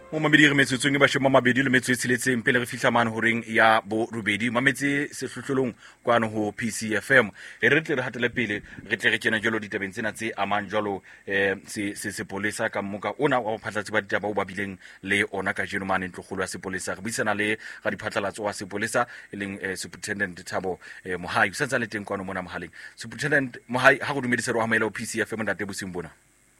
mo mamedi re metsotsong e bashema mabedi le metso e tsheletseng pele re fihla mane horeng ya bo rubedi mametse sehlohlolong kwano ho PCFM re tle re hatele pele re tle re kena jalo ditabeng tsena tse amang jalo sepolesa ka mmoka ona wa phatlatsi ba ditaba o babileng le ona ka jeno mane ntlogolo ya sepolesa re buisana le ga diphatlalatso wa sepolesa e leng Superintendent Thabo Mohai sa le teng kwano mona mohaleng. Superintendent Mohai ha go dumedisa re wa maela o PCFM ntate bosing bona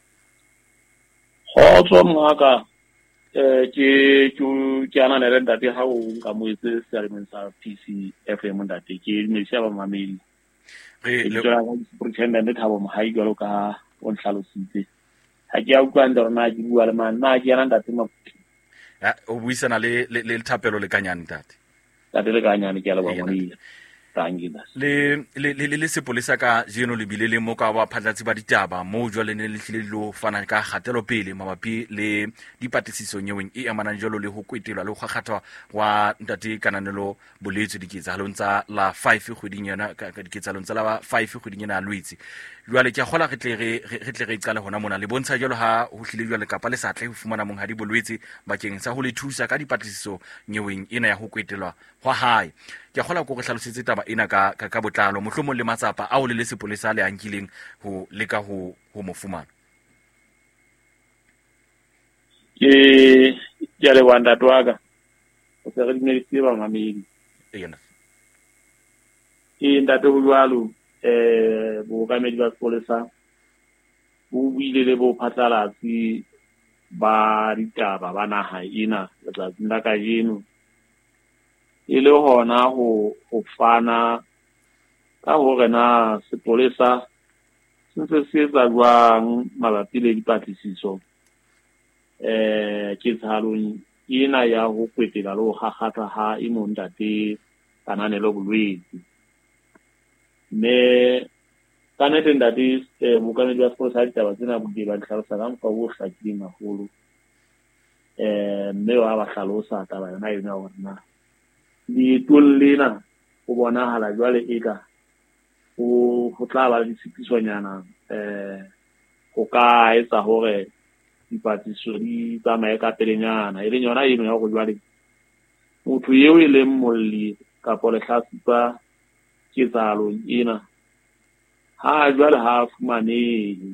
Khotso ngaka ke ana le ntate ha o nka moetse sealemeng sa PCFM ntate ke ne se ba mamedi re le Superintendent Thabo Mohai jalo ka o nhlalositse ha ke a utlwa ndorona ke bua le man na ke ana ntate maputi o buisana le thapelo le kanyane ntate le kanyane ke a le ba moni le sepolesa ka jeno le bile le mo ka ba phatlatsi ba ditaba mo jwale ne le hlile lo fana ka kgatelo pele mabapi le dipatlisiso nyeweng e amanang jalo le ho kwetelwa le ho gakgathwa wa ntate kananelo boletse diketsahalong tsa la 5 kgweding yana ka diketsahalong tsa la 5 kgweding yana lwetsi jwale ke a gola re tle re iqale hona mona le bontsha jalo ha ho hlile jwale kapa le sa tle ho fumana mong ha di bolwetse bakeng sa ho le thusa ka dipatlisiso nyeweng ena ya ho kwetelwa hwa hae ke a gola go re hlalosetse taba ena ka botlalo mohlomong le matsapa a o le sepolesa le ankileng ho leka ho mo fumana ke le wanda twaga o se re dinetse ba mamedi ena ntate ho jwalo bo kamedi ba sepolesa bo buile le bo phatlalatsi ba ditaba ba naha ena letsatsing la kajeno e le hona ho fana ka hore na sepolesa se etsa jwang mabapi le dipatlisiso ke tshalong ena ya ho kwetela le ho gakgatha ha e mong ntate kananelo bolwetse me kanete ntate bokamedi ba sepolesa ditaba tsena bo di ba tlhalosa ka mokgwa o hlakileng haholo mme wa ba hlalosa taba yona ena hore na ditol lena o bonahala jwale eka o tla ba le ditshipiswanyana go ka etsa hore dipatlisiso di tsamaye ka pelenyana e leng yona eno ya go jwale motho eo e leng molli kapo lehlasipa ketsahalong ena ha jwale ha fumanehe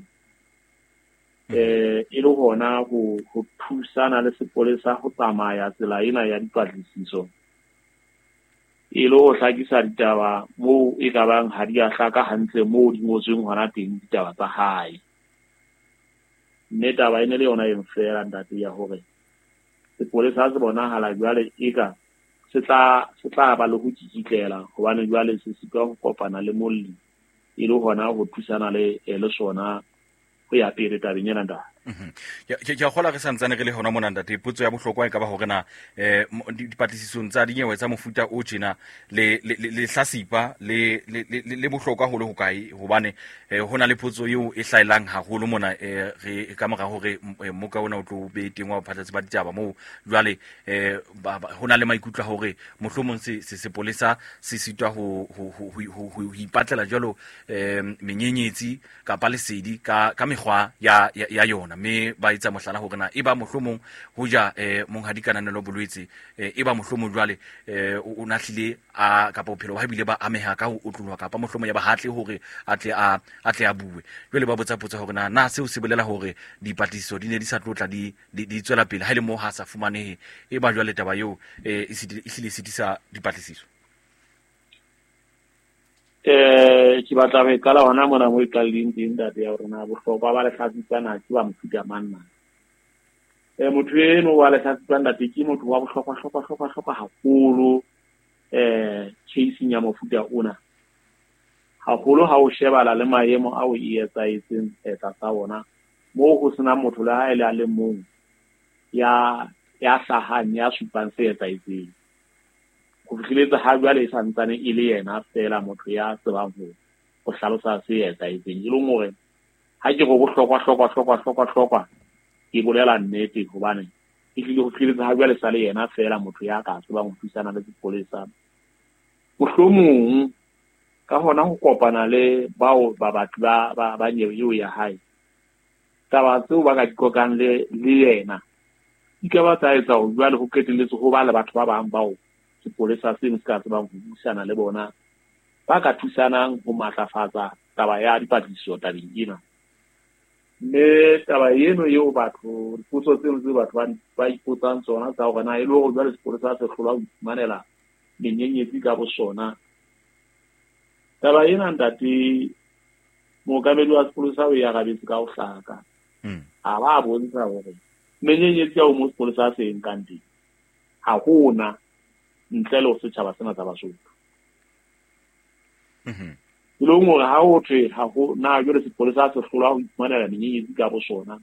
e le hona go thusana le sepolesa go tsamaya tsela ena ya dipatlisiso e le ho hlakisa ditaba mo e ka bang ha di a hlaka hantle mo di ngotsweng hona teng ditaba tsa hae mme taba ene le yona e mfela ntate ya hore sepolesa se bonahala jwale eka se tla ba le ho tshikitlela hobane jwale se sitwa ho kopana le molli e le hona ho thusana le sona go ya pele tabeng ena ntate ke a gola re santsane re le hona mona ntate potso ya bohlokwa e ka ba hore na dipatlisisong tsa dinyewe tsa mofuta o tjena le hlasipa le bohlokwa ho le hokae hobane hona le potso eo e hlailang haholo mona re ka mora hore moka ona o tlo be teng wa phatlatsi ba ditaba mo jwale hona le maikutlo hore mohlomong se sepolesa se sitwa ho ipatlela jalo menyenyetsi kapa lesedi ka mekgwa ya yona me ba itsa mohlala hore na eba mohlomong ho ja mong ha dikananelo bolwetse eba mohlomong jwale o nahlile a kapa bophelo ha bile ba ameha ka ho utlwa kapa mohlomong ya ba hatle hore atle a bue jwale ba botsa hore na seo se bolela hore dipatlisiso di ne di sa tlotla di tswela pele ha ile mo ha sa fumanehe eba jwale taba eo e hlile sitisa dipatlisiso ke batla go qala hona mona mo iqaleng teng ntate ya hore na bohlokwa ba lehlatsana ke ba mofuta manna motho eno wa lehlatsana ntate ke motho wa bohlokwa haholo chasing ya mofuta ona haholo ha o shebala le maemo a o etseng tsa ona mo go sena motho le ha ile a le mong ya hlahang ya supang se etsang go fitlheletsa ha jwale e santsane e le yena fela motho ya tsebang go hlalosa se etsang e leng hore ha ke go bohlokwa ke bolela nnete hobane e tlile go fitlheletsa ha jwale sa le yena fela motho ya ka tsebang go thusana le sepolesa mohlomong ka hona go kopana le bao ba batho ba nyewe ya hae taba tseo ba ka dikokang le yena di ka ba tsa etsa go jwale go keteletse go ba le batho ba bang bao sepolesa seno se ka tsebang go buisana le bona ba ka thusanang go matlafatsa taba ya dipatlisiso tabeng ena. Mme taba eno eo batho dipotso tseno tse batho ba ipotsang tsona tsa gore na e le go jwale sepolesa se tlhola go ifumanela menyenyetsi ka bo sona. Taba ena ntate mookamedi wa sepolesa o ya gabetse ka go hlaka a ba bontsha gore menyenyetsi ya mo sepolesa se eng kang teng ga gona ntle le go setšhaba sena tsa Basotho. E leng gore ga o thwe ga go na jwale sepolesa se tlhola go ifumanela menyenyetsi ka bo sona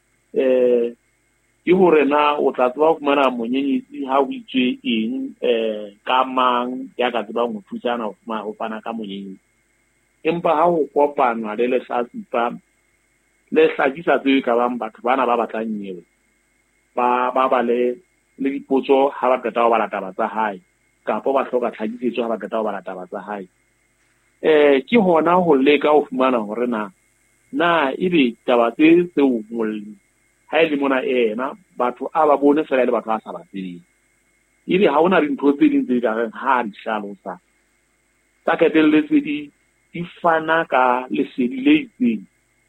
ke gore na o tla tseba go fumana monyenyetsi ga o itswe eng ka mang ya ka tsebang go thusana go fana ka monyenyetsi. Empa ga go kopanwa le lehlasipa le hlakisa tseo ka bang batho bana ba batlang nyewe ba ba le dipotso ga ba qeta go bala taba tsa hae kapo ba hloka tlhakisetso ga ba qeta go bala taba tsa hae. Ke hona go leka go fumana gore na ebe taba tse tseo molemi ha e le mona ena batho a ba bone fela le batho a sa ba tsebeng. Ebe ha ona dintho tse ding tse ka reng ha di hlalosa tsa qetelletse di fana ka lesedi le itseng.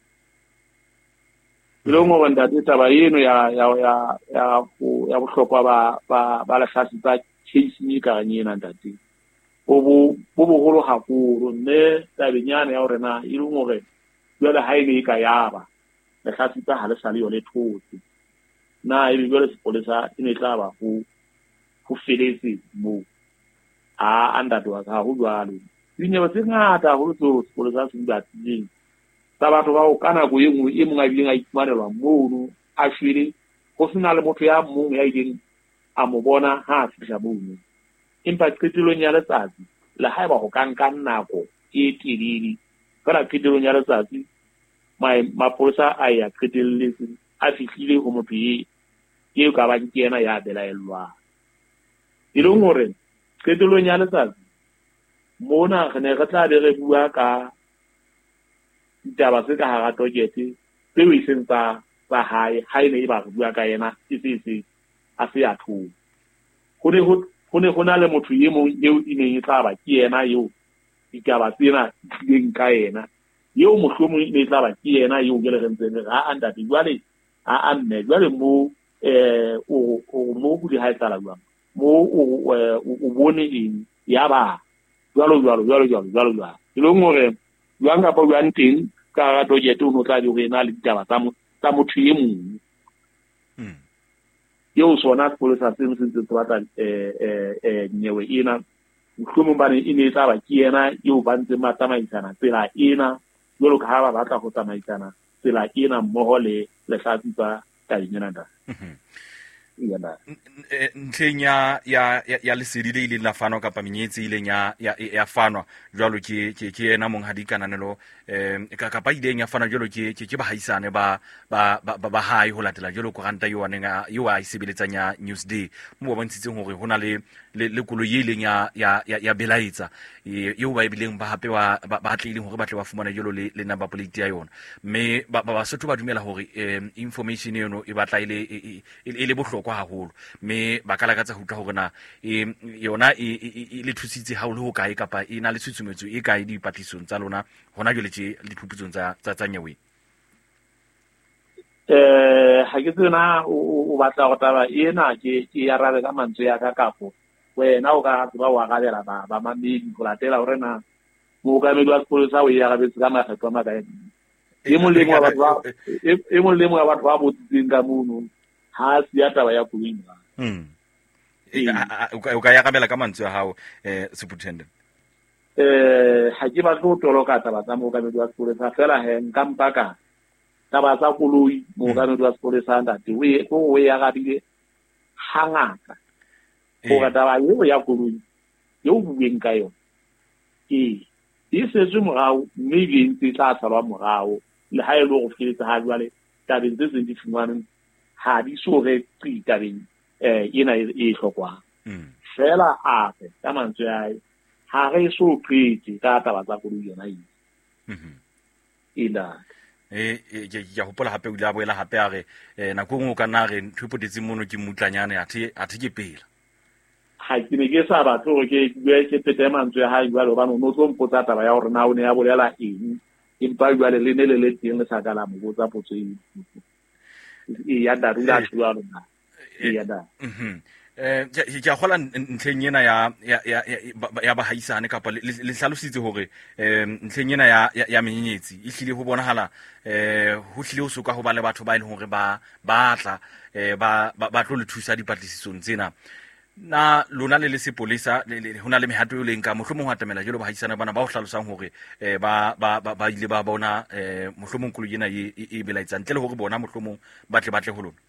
E leng gore ntate taba eno ya bohlokwa ba lehlasipa chasing ka reng ena ntate bo bogolo haholo. Mme tabeng yana ya gore na e leng gore jwale ha e ne e ka yaba lehlasipa ha le sa le yone thotse na e be jwale sepolesa e ne tla ba go feletse moo a ntate wa ka go jwalo dinyewe tse ngata haholo tseo sepolesa se di batlileng tsa batho bao ka nako e nngwe e mongwe a bileng a ifumanelwa mono a shwele go sena le motho ya mongwe ya ileng a mo bona ha a fihla mono. Empa qetelong ya letsatsi le ha eba go ka nka nako e telele fela qetelong ya letsatsi mapolesa a ya qetelletse a fihlile go motho eo ka bang ke yena ya belaelwang. E leng gore qetelong ya letsatsi mona re ne re tla be re bua ka ditaba tse ka hara tojete tseo e seng tsa hae ha e ne e ba re bua ka yena a se ya thola. Go ne go na le motho ye mong eo e neng e tla ba ke yena eo ditaba tsena di tlileng ka yena eo mohlomong e ne e tla ba ke yena eo ke le re ntseng re a ntate jwale a mme jwale mo mo go di ha e tsala jwang mo o bone eng ya ba jwalo. E leng gore jwang kapa jwang teng ka ga tojete o no tla di gore na le ditaba tsa motho ye mongwe yeo sona sepolesa seno se ntse se batla nyewe ena mohlomong ba ne e ne e tla ba ke yena eo ba ntseng ba tsamaisana tsela ena jwalo ka ha ba batla go tsamaisana tsela ena mmogo le lehlasipa tabeng ena ntlheng ya lesedi le ileng la fanwa kapa menyetsi ileng ya fanwa jwalo ke yena mong hadi kananelo kapa ileng ya fanwa jwalo ke bahaisane ba hae ho latela jwalo koranta yo a isebeletsang ya Newsday mo ba bontshitseng hore hona le koloi e ileng ya belaetsa eo ba bileng ba hape ba tlileng hore ba tle ba fumana jwalo le number plate ya yona. Mme Basotho ba dumela hore information eno e batla e le bohlokwa haholo mme ba ka lakatsa ho utlwa hore na yona e le thusitse ha o le ho kae kapa e na le tshusumetso e kae dipatlisong tsa lona hona jwale tse diphuputsong tsa nyewe. Ha ke tsena o batla go taba ena ke ya rabe ka mantswe ya ka kapo wena o ka tseba wa gabela ba mamedi go latela gore na mookamedi wa sepolesa o ya gabetse ka makgetlo a makae e molemo wa batho ba botsitseng ka mono ha se ya taba ya koloi o ka ya gabela ka mantswe a hao Superintendent. Ha ke batla go toloka taba tsa mookamedi wa sepolesa fela nka mpaka taba tsa koloi mookamedi wa sepolesa ntate o ya gabile hangata gore taba eo ya koloi eo bueng ka yona e setswe morao mme e ntse tla salwa morao le ha e le go feletsa ha jwale tabeng tse seng di fumaneng ha di so re tabeng ena e hlokwang fela ape ka mantswe a ha re so qete ka taba tsa koloi yona ena ke hopola hape o ile a boela hape a re nako ngwe o ka nna re ntho potetse mono ke mutlanyane athe ke pela ha ke ne ke sa batho gore ke tete mantswe ya hae jwale hobane o no tlo mpotsa taba ya gore na o ne ya bolela eng empa jwale le ne le teng le saka la mo botsa potso ya darula jwalo na ya da ke a gola ntlheng ena ya bahaisane kapa le hlalositse hore ntlheng ena ya menyenyetsi e hlile ho bonahala ho hlile ho soka ho ba le batho ba ile hore ba tla ba tlo le thusa dipatlisisong tsena na lona le sepolesa hona le mehato e leng ka mohlomong wa tamela jelo bahaisane bana ba ho hlalosang hore ba ile ba bona mohlomong kulo ena e belaitsang ntle le hore bona mohlomong batle ho lona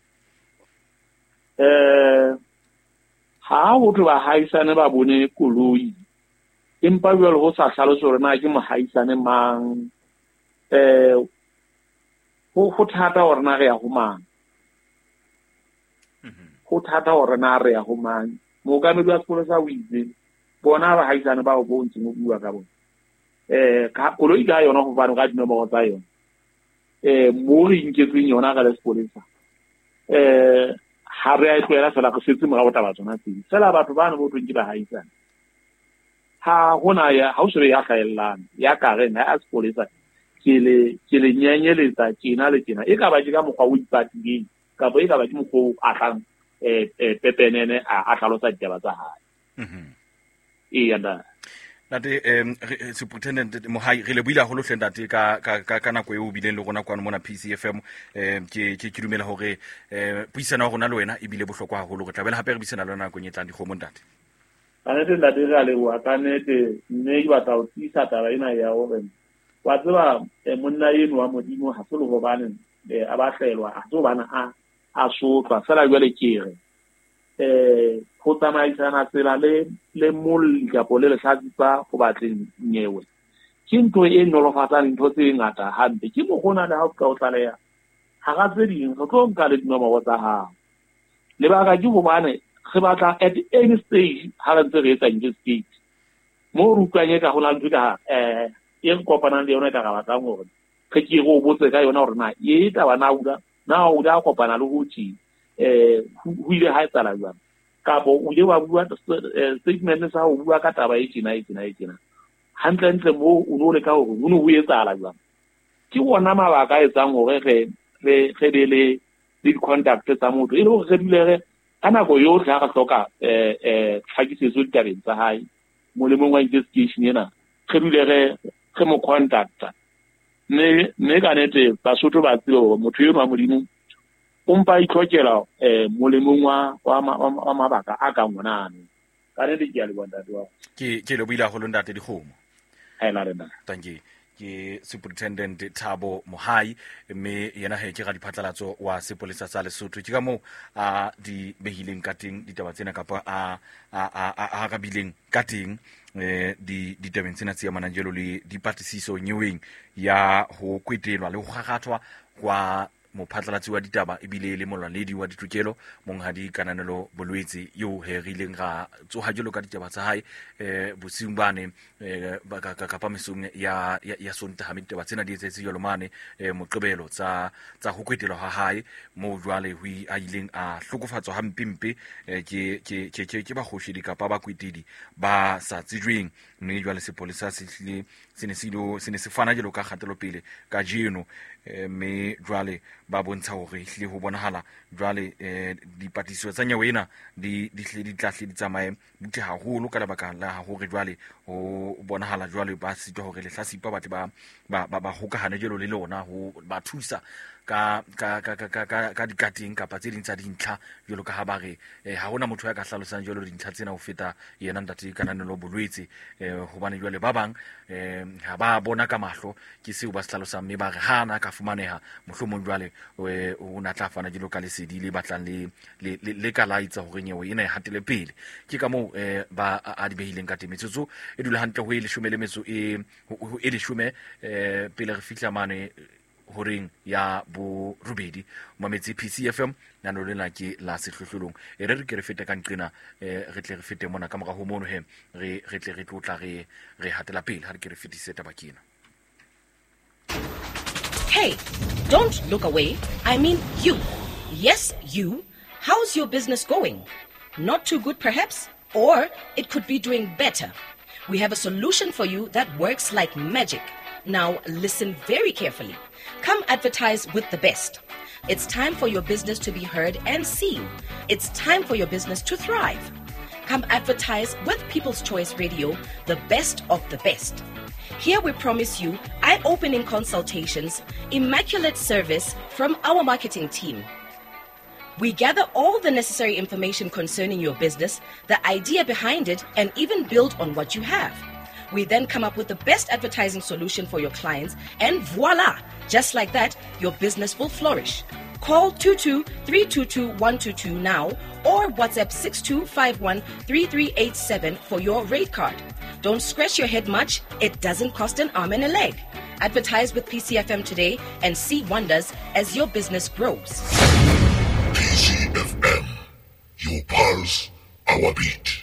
ha ho tlo ba haisane ba bone koloi empa jwale ho sa hlalosa hore na ke mohaisane mang ho thata hore na re ya ho mang ho thata hore na re ya ho mang mo ka me ba sepolesa o itse bona ba haisane ba o bontse mo bua ka bona ka koloi ka yona go bana ka dinomoro tsa yona mo re inketseng yona ka le sepolesa ha re a tloela fela go setse mo ga botaba tsona tseng fela batho ba ne bo tlo ke ba haisane ha hona ya ha o se ya kaellang ya ka re na a sepolesa ke le nyenyeletsa tsena le tsena e ka ba ke ka mokgwa o ipatileng ka bo e ka ba ke mokgwa a tlang pepenene a hlalosa ditaba tsa hae ya da nate superintendent mohai re le buile haholo hlentate ka nako eo bileng le rona kwana mona PCFM ke dumela hore puisana wa rona le wena e bile bohlokwa haholo re tla hape re bisana le nako e tlang dikgomo ntate kanete ntate ga le wa kanete mme ke batla ho tsisa taba ena ya hore wa tseba monna yeno wa modimo ha se le go bane a ba hlelwa a tso bana a sotlwa fela jwale ke re go tsamaisana tsela le molli kapo le lehlatsipa go batleng nyewe ke ntho e nolofatsang ntho tse ngata hampe ke mo gona le ha o ka o tlaleya ga ga tse ding go tlo nka le dinomoro tsa gago lebaka ke go bane re batla at any stage ha re ntse re etsa investigate mo re utlwanye ka gona le ntho ka e re kopanang le yona ka ga batlang gore ke go botse ka yona gore na e taba na o da kopana le go tsi ho ile ha tsala jwang kapo o ile wa bua statement sa o bua ka taba e tsina hantle mo o no le ka hore o no ho etsala jwang ke bona mabaka a etsang hore re be le di-contact tsa motho e le hore re dule re ka nako yotlhe ha re hloka tlhakisetso ditabeng tsa hae molemong wa investigation ena re dule re mo contacta mme ka nete Basotho ba tsile hore motho yo wa modimo umpa itlhokela molemong wa mabaka a ka monane ka nete ke a le bona twa ke le buile go lo ntate dikgomo ha ela rena thank you ke Superintendent Thabo Mohai mme yena ke ga diphatlalatso wa sepolesa sa Lesotho ke ka mo a di behileng ka teng ditaba tsena kapa a ga bileng ka teng di tabeng tsena tse amanang jelo le dipatlisiso nyeweng ya ho kwetelwa le ho gagathwa kwa mophatlalatsi wa ditaba ebile le molwanedi wa ditokelo monghadi Kananelo Bolwetse yo herileng ga tsoha jelo ka ditaba tsa hae bosiung bane ka pa mesong ya Sontaga ditaba tsena di etsetse jelo mane moqebelo tsa ho kwetelwa ha hae mo jwale hui a ileng a hlokofatswa hampimpe ke ba khoshedi kapa ba kwetedi ba sa tsijweng mme jwale sepolesa se ne se fana jelo ka kgatelo pele ka jeno mme jwale ba bontsha hore hle ho bonahala jwale dipatiso tsa nyawena di tlahle di tsamaye butle haholo ka lebaka la hore jwale ho bonahala jwale ba sitwa hore le hlasipa batho ba hokahane jelo le lona ho ba thusa ka dikateng kapa tse ding tsa dintlha jelo ka ha ba re ha hona motho ya ka hlalosang jelo dintlha tsena ho feta yena ntate Kananelo Bolwetse hobane jwale ba bang ha ba bona ka mahlo ke seo ba se hlalosang mme ba re hana ka fumaneha mohlomong jwale o na tla fana jelo ka lesedi le batlang le ka laitsa hore nyewe ena e hatele pele ke ka mo ba a di behileng ka temetsotso e dula hantle ho e leshome le metso e leshome pele re fihla mane horeng ya bo robedi mametsi PCFM nano lena ke la sehlohlolong e re ke re fete ka nqena re tle re fete mona ka morago mono he re tle re tlotla re hatela pele ha re ke re fetise tabakena Hey, don't look away. I mean you. Yes, you. How's your business going? Not too good, perhaps? Or it could be doing better. We have a solution for you that works like magic. Now, listen very carefully. Come advertise with the best. It's time for your business to be heard and seen. It's time for your business to thrive. Come advertise with People's Choice Radio, the best of the best. Here we promise you eye-opening consultations, immaculate service from our marketing team. We gather all the necessary information concerning your business, the idea behind it, and even build on what you have. We then come up with the best advertising solution for your clients, and voila! Just like that, your business will flourish. Call 22-322-122 now or WhatsApp 6251-3387 for your rate card. Don't scratch your head much. It doesn't cost an arm and a leg. Advertise with PCFM today and see wonders as your business grows. PCFM, your pulse, our beat.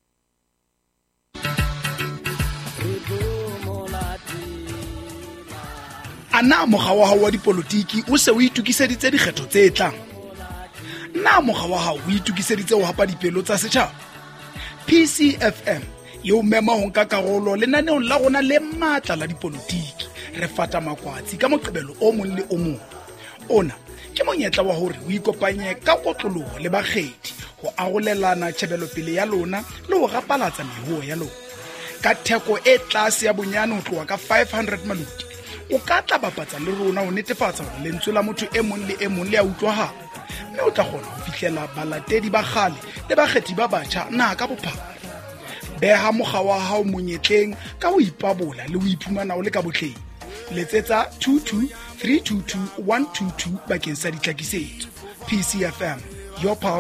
Ana mogga wa hao wa dipolotiki o se o itukiseditse dikgetho tse tlang. Na mogga wa hao o itukiseditse ho hapa dipelo tsa setjhaba. PCFM yo mema ho nka karolo lenaneong la rona le matla la dipolotiki. Re fata makwatsi ka moqebelo o mong le o mong. Ona ke monyetla wa hore o ikopanye ka kotloloho le bakgethi ho arolelana tshebelo pele ya lona le ho rapalatsa mehuo ya lona. Ka theko e tlase ya bonyane ho tloha ka 500 maluti. O ka tla bapatsa le rona ho netefatsa hore lentswe la motho e mong le e mong le a utlwahala. Mme o tla kgona ho fihlela balatedi ba kgale le bakgethi ba batjha na ka bophara. Beha mogga wa hao monyetleng ka ho ipabola le ho iphumana o le ka botleng. Letsetsa 22-322-122 bakeng sa ditlhakisetso. PCFM, your power.